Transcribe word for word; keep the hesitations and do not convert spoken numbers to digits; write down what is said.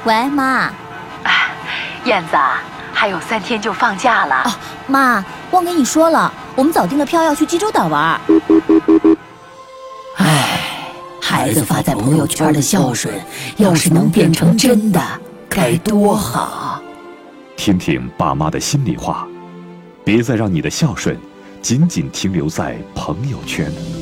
喂，妈。 哎，燕子啊，还有三天就放假了。 哦，妈，忘跟你说了，我们早订了票要去济州岛玩。 唉，孩子发在朋友圈的孝顺，要是能变成真的，该多好。 听听爸妈的心里话，别再让你的孝顺仅仅停留在朋友圈。